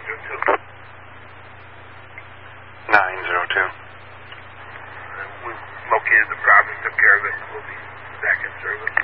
902. We've located the problem, took care of it. We'll be back in service.